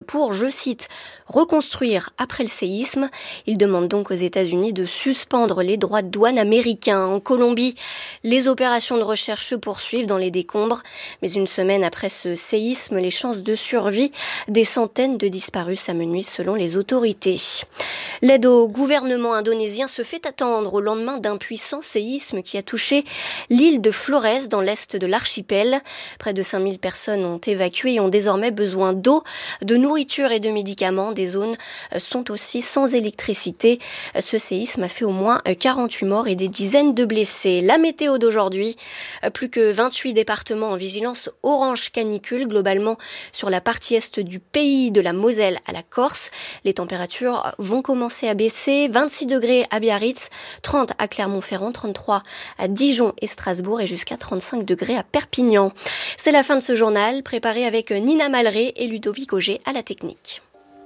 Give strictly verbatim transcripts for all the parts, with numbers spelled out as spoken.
pour, je cite, reconstruire après le séisme. Il demande donc aux États-Unis de suspendre les droits de douane américains. En Colombie, les opérations de recherche se poursuivent dans les décombres. Mais une semaine après ce séisme, les chances de survie des centaines de disparus s'amenuisent selon les autorités. L'aide au gouvernement indonésien se fait attendre au lendemain d'un puissant séisme qui a touché l'île de Flores dans l'est de l'archipel. Près de cinq mille personnes ont évacué et ont désormais besoin d'eau, de nourriture et de médicaments. Des zones sont aussi sans électricité. Ce séisme a fait au moins quarante-huit morts et des dizaines de blessés. La météo d'aujourd'hui, plus que vingt-huit départements en vigilance orange canicule, globalement sur la partie est du pays, de la Moselle à la Corse. Les températures vont commencer à baisser. vingt-six degrés à Biarritz, trente à Clermont-Ferrand, trente-trois à Dijon et Strasbourg et jusqu'à trente-cinq degrés à Perpignan. C'est la fin de ce journal, préparé avec Nina Malré et Ludovic Auger à la technique.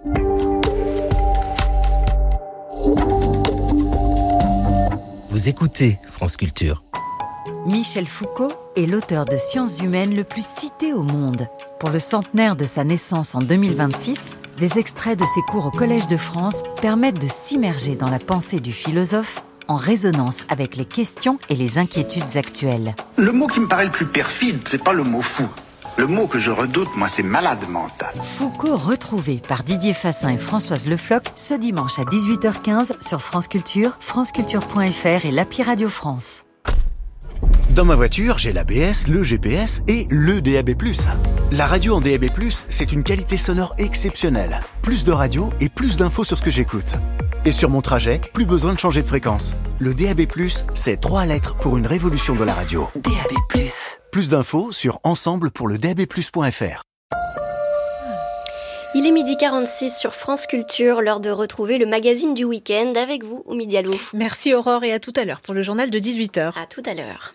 Vous écoutez France Culture. Michel Foucault est l'auteur de sciences humaines le plus cité au monde. Pour le centenaire de sa naissance en deux mille vingt-six, des extraits de ses cours au Collège de France permettent de s'immerger dans la pensée du philosophe en résonance avec les questions et les inquiétudes actuelles. Le mot qui me paraît le plus perfide, c'est pas le mot fou. Le mot que je redoute, moi, c'est malade mental. Foucault retrouvé par Didier Fassin et Françoise Le Floch ce dimanche à dix-huit heures quinze sur France Culture, franceculture point f r et l'appli Radio France. Dans ma voiture, j'ai l'A B S, le G P S et le D A B plus. La radio en D A B plus, c'est une qualité sonore exceptionnelle. Plus de radio et plus d'infos sur ce que j'écoute. Et sur mon trajet, plus besoin de changer de fréquence. Le D A B plus, c'est trois lettres pour une révolution de la radio. D A B plus. Plus d'infos sur ensemble pour le D A B plus point f r. Il est midi quarante-six sur France Culture, l'heure de retrouver le magazine du week-end avec vous, Oumi Diallo. Merci Aurore et à tout à l'heure pour le journal de dix-huit heures. À tout à l'heure.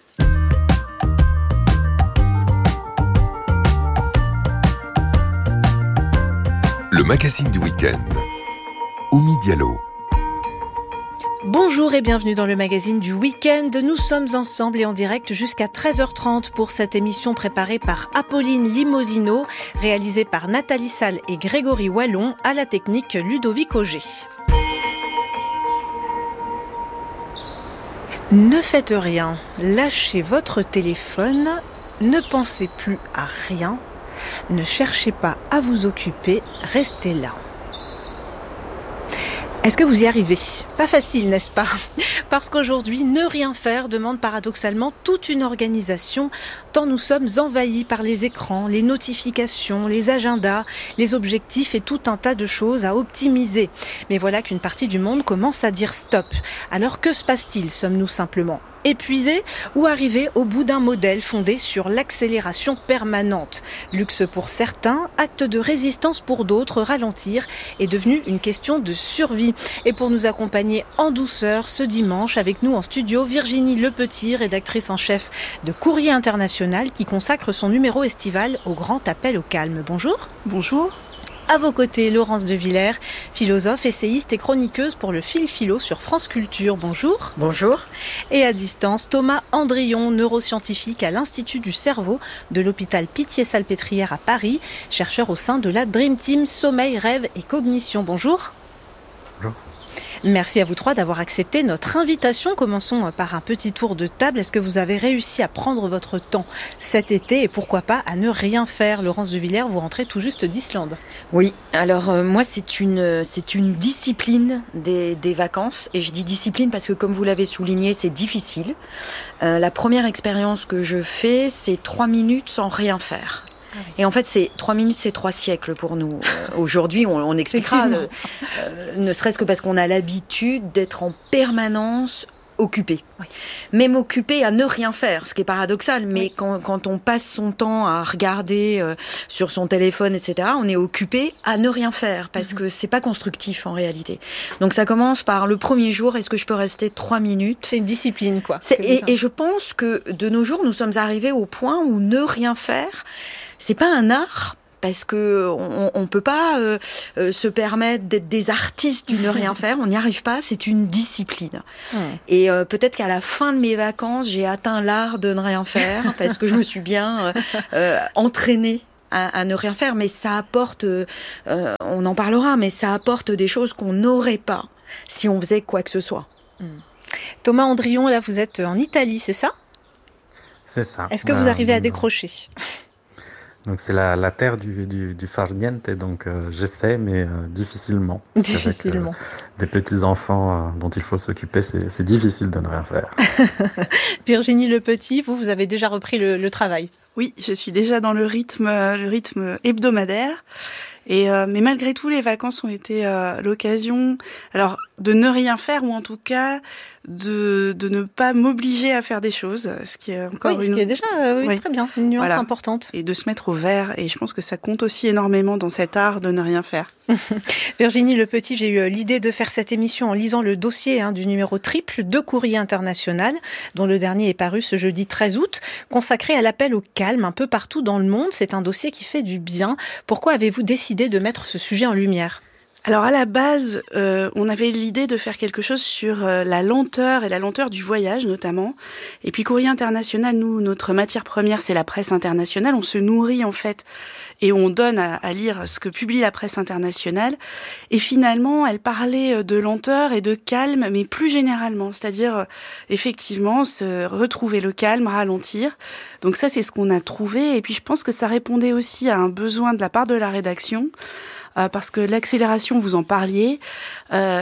Le magazine du week-end. Oumi Diallo. Bonjour et bienvenue dans le magazine du week-end. Nous sommes ensemble et en direct jusqu'à treize heures trente pour cette émission préparée par Apolline Limosino, réalisée par Nathalie Salle et Grégory Wallon, à la technique Ludovic Auger. Ne faites rien, lâchez votre téléphone, ne pensez plus à rien, ne cherchez pas à vous occuper, restez là. Est-ce que vous y arrivez ? Pas facile, n'est-ce pas ? Parce qu'aujourd'hui, ne rien faire demande paradoxalement toute une organisation, tant nous sommes envahis par les écrans, les notifications, les agendas, les objectifs et tout un tas de choses à optimiser. Mais voilà qu'une partie du monde commence à dire stop. Alors que se passe-t-il ? Sommes-nous simplement épuisés ou arrivés au bout d'un modèle fondé sur l'accélération permanente ? Luxe pour certains, acte de résistance pour d'autres, ralentir est devenu une question de survie. Et pour nous accompagner en douceur ce dimanche, avec nous en studio, Virginie Lepetit, rédactrice en chef de Courrier International, qui consacre son numéro estival au grand appel au calme. Bonjour. Bonjour. À vos côtés, Laurence de Villers, philosophe, essayiste et chroniqueuse pour le Fil Philo sur France Culture. Bonjour. Bonjour. Et à distance, Thomas Andrion, neuroscientifique à l'Institut du cerveau de l'hôpital Pitié-Salpêtrière à Paris, chercheur au sein de la Dream Team Sommeil, Rêve et Cognition. Bonjour. Bonjour. Merci à vous trois d'avoir accepté notre invitation. Commençons par un petit tour de table. Est-ce que vous avez réussi à prendre votre temps cet été et pourquoi pas à ne rien faire ? Laurence de Villers, vous rentrez tout juste d'Islande. Oui, alors euh, moi c'est une, c'est une discipline des, des vacances. Et je dis discipline parce que comme vous l'avez souligné, c'est difficile. Euh, la première expérience que je fais, c'est trois minutes sans rien faire. Ah oui. Et en fait, c'est trois minutes, c'est trois siècles pour nous. Euh, aujourd'hui, on, on expliquera, euh, euh, ne serait-ce que parce qu'on a l'habitude d'être en permanence occupé. Oui. Même occupé à ne rien faire, ce qui est paradoxal. Mais oui. quand, quand on passe son temps à regarder euh, sur son téléphone, et cetera, on est occupé à ne rien faire parce mm-hmm. que c'est pas constructif en réalité. Donc ça commence par le premier jour. Est-ce que je peux rester trois minutes ? C'est une discipline, quoi. C'est, et, et je pense que de nos jours, nous sommes arrivés au point où ne rien faire, c'est pas un art. Parce que on, on peut pas euh, euh, se permettre d'être des artistes du ne rien faire, on n'y arrive pas, c'est une discipline. Mmh. Et euh, peut-être qu'à la fin de mes vacances, j'ai atteint l'art de ne rien faire parce que je me suis bien euh, euh, entraînée à, à ne rien faire, mais ça apporte, euh, on en parlera, mais ça apporte des choses qu'on n'aurait pas si on faisait quoi que ce soit. Mmh. Thomas Andrion, là vous êtes en Italie, c'est ça ? C'est ça. Est-ce que vous arrivez à décrocher ? Donc c'est la, la terre du, du, du far niente, donc euh, j'essaie, mais euh, difficilement. Difficilement. Avec, euh, des petits-enfants euh, dont il faut s'occuper, c'est, c'est difficile de ne rien faire. Virginie Le Petit, vous, vous avez déjà repris le, le travail ? Oui, je suis déjà dans le rythme, le rythme hebdomadaire. Et euh, mais malgré tout, les vacances ont été euh, l'occasion, alors de ne rien faire ou en tout cas de de ne pas m'obliger à faire des choses, ce qui est encore oui, une... ce qui est déjà euh, oui, oui. très bien, une nuance voilà. importante. Et de se mettre au vert. Et je pense que ça compte aussi énormément dans cet art de ne rien faire. Virginie Le Petit, j'ai eu l'idée de faire cette émission en lisant le dossier hein, du numéro triple de Courrier International, dont le dernier est paru ce jeudi treize août, consacré à l'appel au calme un peu partout dans le monde. C'est un dossier qui fait du bien. Pourquoi avez-vous décidé de mettre ce sujet en lumière ? Alors à la base, euh, on avait l'idée de faire quelque chose sur euh, la lenteur et la lenteur du voyage notamment. Et puis Courrier International, nous, notre matière première, c'est la presse internationale. On se nourrit en fait et on donne à, à lire ce que publie la presse internationale. Et finalement, elle parlait de lenteur et de calme, mais plus généralement, c'est-à-dire euh, effectivement se retrouver le calme, ralentir. Donc ça, c'est ce qu'on a trouvé. Et puis je pense que ça répondait aussi à un besoin de la part de la rédaction. Euh, parce que l'accélération, vous en parliez, euh,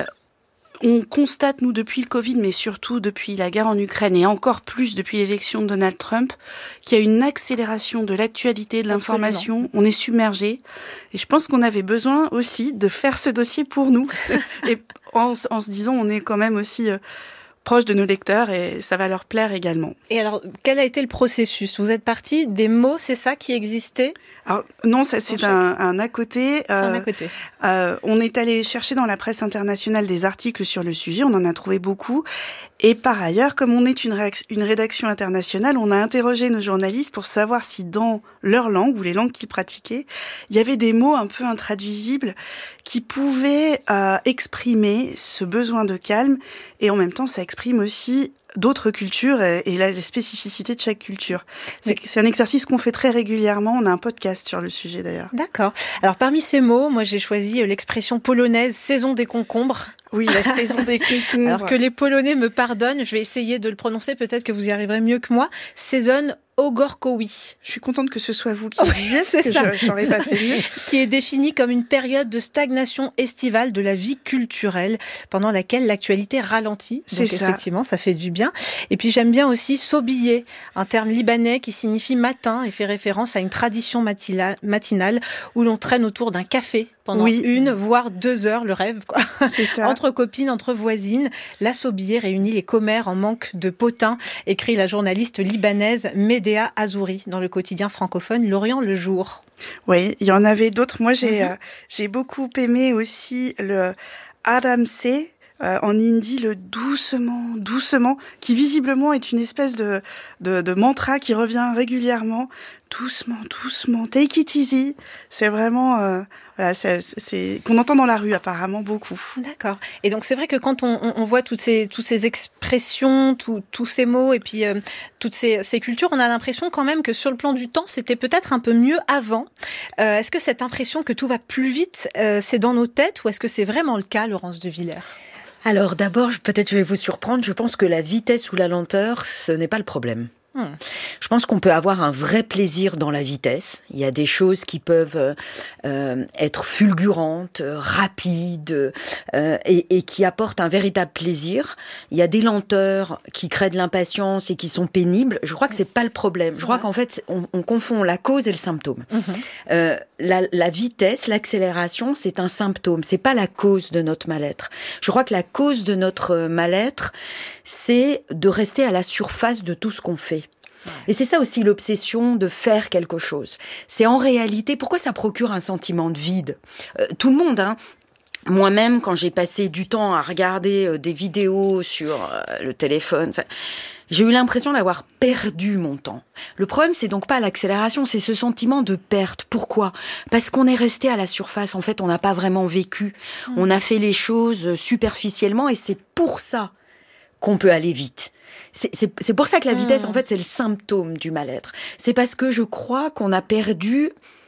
on constate, nous, depuis le Covid, mais surtout depuis la guerre en Ukraine, et encore plus depuis l'élection de Donald Trump, qu'il y a une accélération de l'actualité, de l'information. Absolument. On est submergé. Et je pense qu'on avait besoin aussi de faire ce dossier pour nous. Et en, en se disant, on est quand même aussi... Euh, proche de nos lecteurs et ça va leur plaire également. Et alors, quel a été le processus ? Vous êtes parti des mots, c'est ça, qui existaient ? Alors, non, ça, c'est un, un à côté. C'est euh, un à côté. Euh, on est allé chercher dans la presse internationale des articles sur le sujet, on en a trouvé beaucoup. Et par ailleurs, comme on est une, réac- une rédaction internationale, on a interrogé nos journalistes pour savoir si dans leur langue ou les langues qu'ils pratiquaient, il y avait des mots un peu intraduisibles qui pouvaient euh, exprimer ce besoin de calme et en même temps, ça exprime aussi d'autres cultures et, et la, la spécificité de chaque culture. C'est, c'est un exercice qu'on fait très régulièrement. On a un podcast sur le sujet d'ailleurs. D'accord. Alors parmi ces mots, moi j'ai choisi l'expression polonaise « saison des concombres ». Oui, la saison des concombres. Alors que les Polonais me pardonnent, je vais essayer de le prononcer, peut-être que vous y arriverez mieux que moi. Sezon Ogórkowy. Je suis contente que ce soit vous qui le disiez, parce que ça. je n'aurais pas fait mieux. Qui est défini comme une période de stagnation estivale de la vie culturelle, pendant laquelle l'actualité ralentit. Donc C'est ça. effectivement, ça fait du bien. Et puis j'aime bien aussi sobillet, un terme libanais qui signifie matin et fait référence à une tradition matila- matinale où l'on traîne autour d'un café pendant oui. une, voire deux heures, le rêve, quoi. C'est ça. Entre copines, entre voisines. La sobillet réunit les commères en manque de potins, écrit la journaliste libanaise Medea Azouri dans le quotidien francophone L'Orient le Jour. Oui, il y en avait d'autres. Moi, j'ai, Mm-hmm. euh, j'ai beaucoup aimé aussi le Aramse, euh, en hindi, le doucement, doucement, qui visiblement est une espèce de, de, de mantra qui revient régulièrement. Doucement, doucement, take it easy. C'est vraiment, euh, voilà, c'est, c'est qu'on entend dans la rue apparemment beaucoup. D'accord. Et donc c'est vrai que quand on, on voit toutes ces, toutes ces expressions, tout, tous ces mots et puis euh, toutes ces, ces cultures, on a l'impression quand même que sur le plan du temps, c'était peut-être un peu mieux avant. Euh, est-ce que cette impression que tout va plus vite, euh, c'est dans nos têtes ou est-ce que c'est vraiment le cas, Laurence de Villers ? Alors d'abord, peut-être je vais vous surprendre, je pense que la vitesse ou la lenteur, ce n'est pas le problème. Hmm. Je pense qu'on peut avoir un vrai plaisir dans la vitesse. Il y a des choses qui peuvent euh, être fulgurantes, rapides euh, et, et qui apportent un véritable plaisir. Il y a des lenteurs qui créent de l'impatience et qui sont pénibles. Je crois que c'est pas le problème. Je crois qu'en fait, on, on confond la cause et le symptôme. Mm-hmm. Euh, la, la vitesse, l'accélération, c'est un symptôme. C'est pas la cause de notre mal-être. Je crois que la cause de notre mal-être, c'est de rester à la surface de tout ce qu'on fait. Et c'est ça aussi l'obsession de faire quelque chose. C'est en réalité, pourquoi ça procure un sentiment de vide ? euh, Tout le monde, hein. Moi-même, quand j'ai passé du temps à regarder euh, des vidéos sur euh, le téléphone, ça, j'ai eu l'impression d'avoir perdu mon temps. Le problème, c'est donc pas l'accélération, c'est ce sentiment de perte. Pourquoi ? Parce qu'on est resté à la surface. En fait, on n'a pas vraiment vécu. Mmh. On a fait les choses superficiellement et c'est pour ça qu'on peut aller vite. C'est, c'est, c'est pour ça que la vitesse, mmh. en fait, c'est le symptôme du mal-être. C'est parce que je crois qu'on a perdu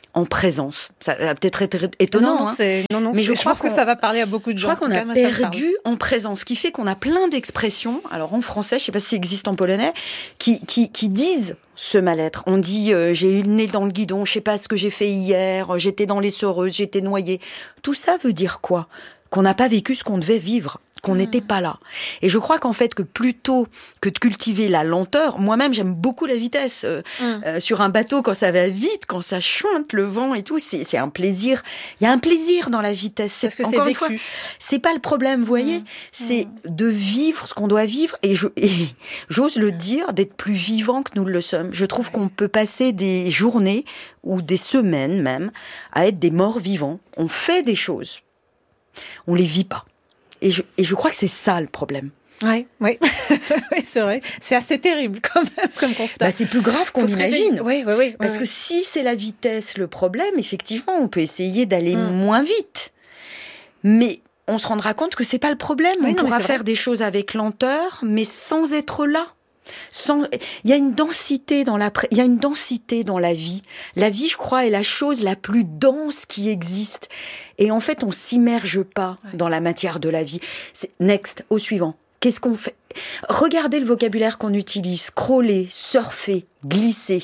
en présence. Ça va peut-être être étonnant, non, non, hein. c'est, non, non, mais je, je pense que ça va parler à beaucoup de gens. Je crois qu'on cas, a moi, perdu en présence, ce qui fait qu'on a plein d'expressions, alors en français, je ne sais pas si ça existe en polonais, qui, qui, qui disent ce mal-être. On dit euh, j'ai eu le nez dans le guidon, je ne sais pas ce que j'ai fait hier, j'étais dans les soreuses, j'étais noyée. Tout ça veut dire quoi ? Qu'on n'a pas vécu ce qu'on devait vivre, qu'on n'était pas là. Et je crois qu'en fait, que plutôt que de cultiver la lenteur, moi-même, j'aime beaucoup la vitesse. Euh, mm. euh, sur un bateau, quand ça va vite, quand ça chointe le vent et tout, c'est, c'est un plaisir. Il y a un plaisir dans la vitesse. Parce que Encore c'est une vécu. fois, c'est pas le problème, vous voyez. Mm. C'est mm. de vivre ce qu'on doit vivre. Et, je, et j'ose le dire, d'être plus vivant que nous le sommes. Je trouve qu'on peut passer des journées ou des semaines même à être des morts vivants. On fait des choses. On les vit pas. Et je, et je crois que c'est ça le problème. Oui, oui. oui, c'est vrai. C'est assez terrible quand même comme constat. Bah, c'est plus grave qu'on imagine. Oui, oui, oui. Parce oui, que oui. si c'est la vitesse le problème, effectivement, on peut essayer d'aller mm. moins vite. Mais on se rendra compte que c'est pas le problème. Oui, on non, pourra faire vrai. des choses avec lenteur, mais sans être là. Sans... Il y a une densité dans la, il y a une densité dans la vie. La vie, je crois, est la chose la plus dense qui existe. Et en fait, on s'immerge pas ouais. dans la matière de la vie. C'est... Next, au suivant. Qu'est-ce qu'on fait ? Regardez le vocabulaire qu'on utilise. Scroller, surfer, glisser.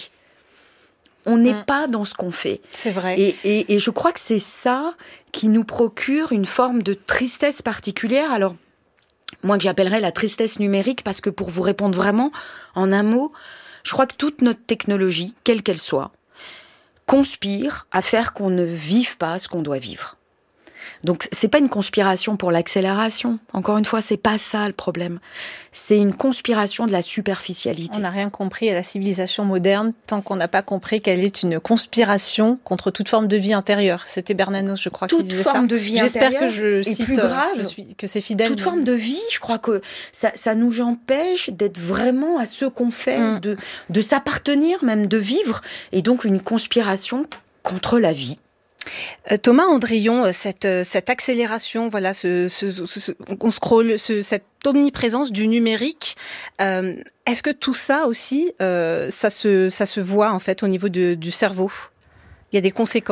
On n'est mmh. pas dans ce qu'on fait. C'est vrai. Et, et, et je crois que c'est ça qui nous procure une forme de tristesse particulière. Alors, moi que j'appellerais la tristesse numérique, parce que pour vous répondre vraiment en un mot, je crois que toute notre technologie, quelle qu'elle soit, conspire à faire qu'on ne vive pas ce qu'on doit vivre. Donc c'est pas une conspiration pour l'accélération. Encore une fois, c'est pas ça le problème. C'est une conspiration de la superficialité. On n'a rien compris à la civilisation moderne tant qu'on n'a pas compris qu'elle est une conspiration contre toute forme de vie intérieure. C'était Bernanos, je crois, toute qui disait ça. Toute forme de vie J'espère intérieure. J'espère que je cite, plus grave, je suis, que c'est fidèle. Toute mais... forme de vie, je crois que ça, ça nous empêche d'être vraiment à ce qu'on fait, mm. de, de s'appartenir, même de vivre, et donc une conspiration contre la vie. Thomas Andrion, cette, cette accélération, voilà, ce, ce, ce, on scrolle, ce, cette omniprésence du numérique, euh, est-ce que tout ça aussi, euh, ça, se, ça se voit en fait au niveau de, du cerveau ? Il y a des conséquences ?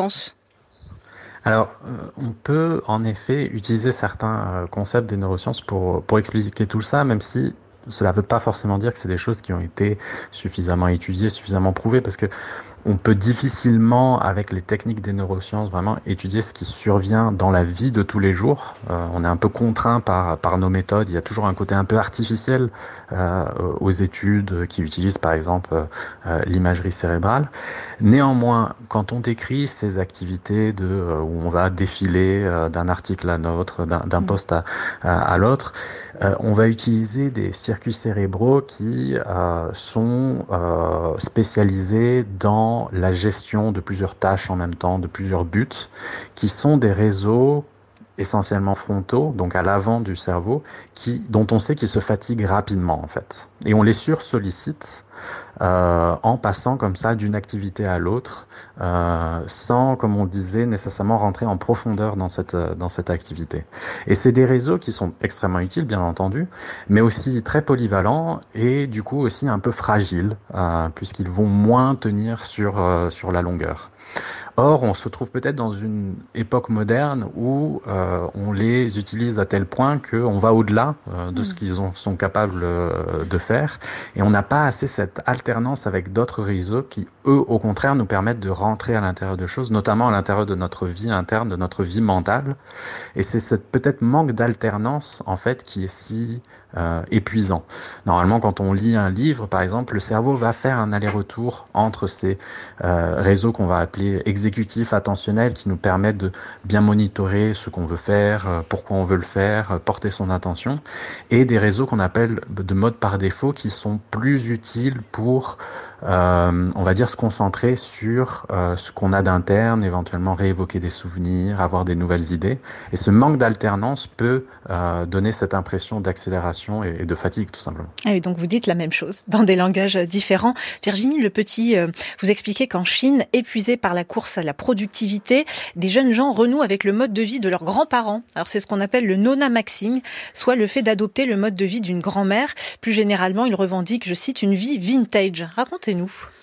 Alors, on peut en effet utiliser certains concepts des neurosciences pour, pour expliquer tout ça, même si cela ne veut pas forcément dire que c'est des choses qui ont été suffisamment étudiées, suffisamment prouvées, parce que on peut difficilement, avec les techniques des neurosciences, vraiment étudier ce qui survient dans la vie de tous les jours. Euh, on est un peu contraint par par nos méthodes. Il y a toujours un côté un peu artificiel euh, aux études qui utilisent, par exemple, euh, l'imagerie cérébrale. Néanmoins, quand on décrit ces activités de euh, où on va défiler euh, d'un article à l'autre, d'un, d'un poste à, à, à l'autre, euh, on va utiliser des circuits cérébraux qui euh, sont euh, spécialisés dans la gestion de plusieurs tâches en même temps, de plusieurs buts, qui sont des réseaux essentiellement frontaux, donc à l'avant du cerveau, qui, dont on sait qu'ils se fatiguent rapidement en fait. Et on les sursollicite euh, en passant comme ça d'une activité à l'autre, euh, sans, comme on disait, nécessairement rentrer en profondeur dans cette dans cette activité. Et c'est des réseaux qui sont extrêmement utiles, bien entendu, mais aussi très polyvalents et du coup aussi un peu fragiles, euh, puisqu'ils vont moins tenir sur euh, sur la longueur. Or, on se trouve peut-être dans une époque moderne où euh, on les utilise à tel point qu'on va au-delà euh, de mmh. ce qu'ils ont, sont capables euh, de faire. Et on n'a pas assez cette alternance avec d'autres réseaux qui, eux, au contraire, nous permettent de rentrer à l'intérieur de choses, notamment à l'intérieur de notre vie interne, de notre vie mentale. Et c'est ce peut-être manque d'alternance, en fait, qui est si euh, épuisant. Normalement, quand on lit un livre, par exemple, le cerveau va faire un aller-retour entre ces euh, réseaux qu'on va appeler exécutifs attentionnels qui nous permettent de bien monitorer ce qu'on veut faire, pourquoi on veut le faire, porter son attention, et des réseaux qu'on appelle de mode par défaut qui sont plus utiles pour, euh, on va dire, se concentrer sur euh, ce qu'on a d'interne, éventuellement réévoquer des souvenirs, avoir des nouvelles idées. Et ce manque d'alternance peut euh, donner cette impression d'accélération et de fatigue, tout simplement. Ah oui, donc vous dites la même chose, dans des langages différents. Virginie Le Petit, euh, vous expliquez qu'en Chine, épuisés par la course à la productivité, des jeunes gens renouent avec le mode de vie de leurs grands-parents. Alors c'est ce qu'on appelle le nona-maxing, soit le fait d'adopter le mode de vie d'une grand-mère. Plus généralement, ils revendiquent, je cite, une vie vintage. Racontez-nous.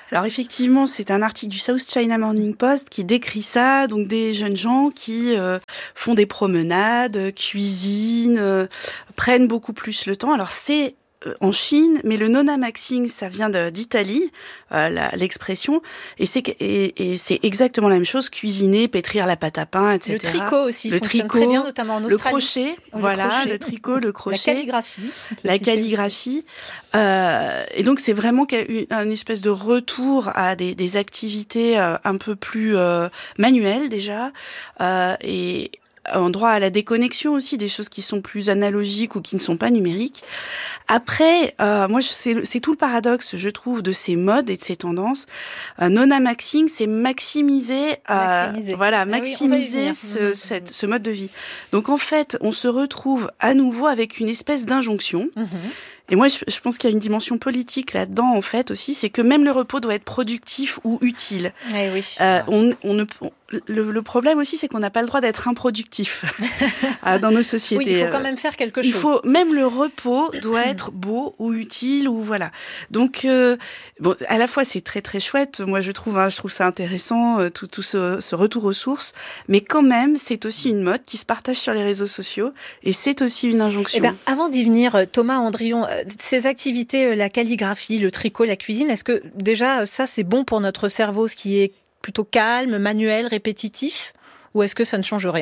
Alors effectivement, c'est un article du South China Morning Post qui décrit ça, donc des jeunes gens qui euh, font des promenades, cuisinent, euh, prennent beaucoup plus le temps. Alors c'est en Chine, mais le nona-maxing, ça vient de, d'Italie, euh, la, l'expression, et c'est, et, et c'est exactement la même chose, cuisiner, pétrir la pâte à pain, et cetera. Le tricot aussi le fonctionne tricot, très bien, notamment en Australie. Le crochet, le voilà, crochet. le tricot, le crochet. La calligraphie. La calligraphie. Euh, et donc, c'est vraiment une, une espèce de retour à des, des activités euh, un peu plus euh, manuelles, déjà, euh, et en droit à la déconnexion aussi, des choses qui sont plus analogiques ou qui ne sont pas numériques. Après, euh, moi, c'est, c'est tout le paradoxe, je trouve, de ces modes et de ces tendances. Euh, nona-maxing, c'est maximiser, euh, maximiser. voilà, ah maximiser oui, ce, mmh. cette, ce mode de vie. Donc, en fait, on se retrouve à nouveau avec une espèce d'injonction. Mmh. Et moi, je, je pense qu'il y a une dimension politique là-dedans, en fait, aussi, c'est que même le repos doit être productif ou utile. Eh oui. Euh, on, on ne, on, le, le problème aussi, c'est qu'on n'a pas le droit d'être improductif dans nos sociétés. Oui, il faut quand même faire quelque chose. Il faut, même le repos doit être beau ou utile ou voilà. Donc, euh, bon, à la fois, c'est très très chouette. Moi, je trouve, hein, je trouve ça intéressant, euh, tout, tout ce, ce retour aux sources. Mais quand même, c'est aussi une mode qui se partage sur les réseaux sociaux et c'est aussi une injonction. Eh ben, avant d'y venir, Thomas Andrion, ces activités, la calligraphie, le tricot, la cuisine, est-ce que déjà ça c'est bon pour notre cerveau, ce qui est plutôt calme, manuel, répétitif, ou est-ce que ça ne change rien ?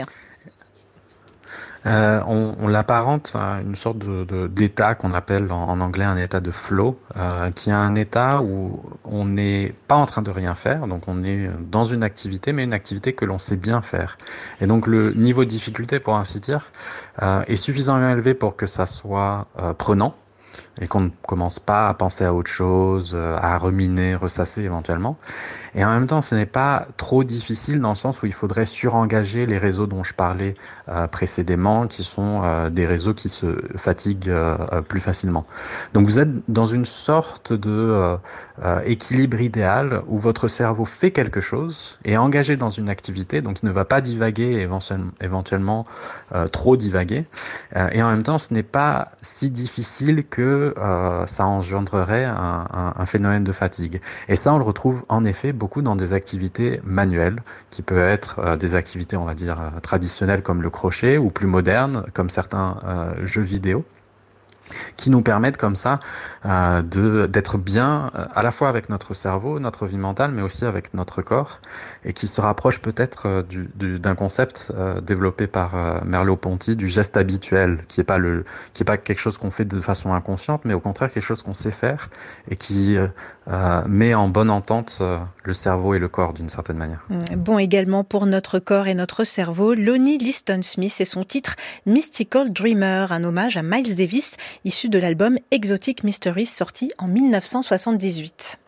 Euh, on, on l'apparente à une sorte de, de, d'état qu'on appelle en, en anglais un état de flow, euh, qui est un état où on n'est pas en train de rien faire, donc on est dans une activité, mais une activité que l'on sait bien faire. Et donc le niveau de difficulté, pour ainsi dire, euh, est suffisamment élevé pour que ça soit euh, prenant, et qu'on ne commence pas à penser à autre chose, à ruminer, ressasser éventuellement. Et en même temps, ce n'est pas trop difficile dans le sens où il faudrait surengager les réseaux dont je parlais euh, précédemment, qui sont euh, des réseaux qui se fatiguent euh, plus facilement. Donc vous êtes dans une sorte de euh, euh, équilibre idéal où votre cerveau fait quelque chose, est engagé dans une activité, donc il ne va pas divaguer, éventuellement, éventuellement euh, trop divaguer. Euh, et en même temps, ce n'est pas si difficile que euh, ça engendrerait un, un, un phénomène de fatigue. Et ça, on le retrouve en effet beaucoup dans des activités manuelles, qui peuvent être euh, des activités, on va dire, euh, traditionnelles comme le crochet, ou plus modernes, comme certains euh, jeux vidéo, qui nous permettent comme ça euh, de d'être bien euh, à la fois avec notre cerveau, notre vie mentale, mais aussi avec notre corps, et qui se rapproche peut-être euh, du, du, d'un concept euh, développé par euh, Merleau-Ponty du geste habituel, qui est pas le qui est pas quelque chose qu'on fait de façon inconsciente, mais au contraire quelque chose qu'on sait faire et qui euh, euh, met en bonne entente euh, le cerveau et le corps d'une certaine manière. Bon également pour notre corps et notre cerveau, Lonnie Liston Smith et son titre Mystical Dreamer, un hommage à Miles Davis, issu de l'album Exotic Mysteries sorti en dix-neuf cent soixante-dix-huit.